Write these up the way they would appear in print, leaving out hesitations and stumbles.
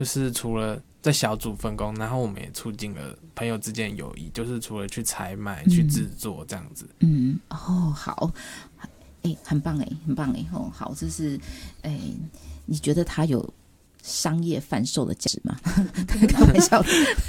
就是除了在小组分工，然后我们也促进了朋友之间的友谊，就是除了去采买、去制作这样子。 好，很棒很棒好，这是你觉得它有商业贩售的价值吗？开玩笑的。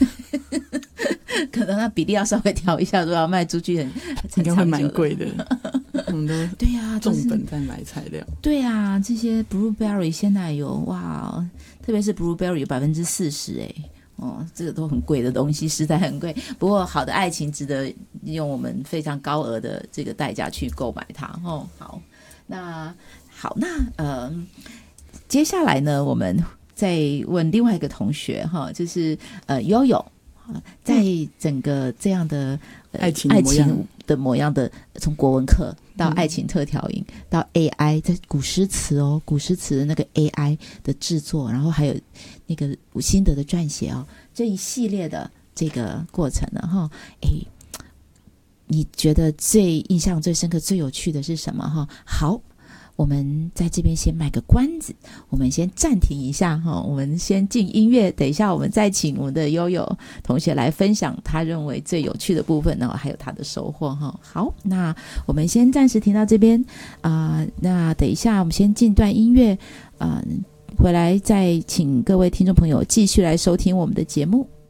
可能它比例要稍微调一下，如果要卖出去应该会蛮贵的。我们都对啊， 重本在买材料。 对啊，这些 blueberry 现在有哇，特别是 blueberry 有40%这个都很贵的东西，实在很贵。不过好的爱情值得用我们非常高额的这个代价去购买它那接下来呢，我们再问另外一个同学就是悠悠，在整个这样的爱情的模样的，从国文课到爱情特调营，到 AI 在古诗词的那个 AI 的制作，然后还有那个心得的撰写这一系列的这个过程呢你觉得最印象最深刻最有趣的是什么好，我们在这边先卖个关子，我们先暂停一下我们先进音乐，等一下我们再请我们的悠悠同学来分享他认为最有趣的部分还有他的收获好，那我们先暂时停到这边那等一下我们先进段音乐回来再请各位听众朋友继续来收听我们的节目。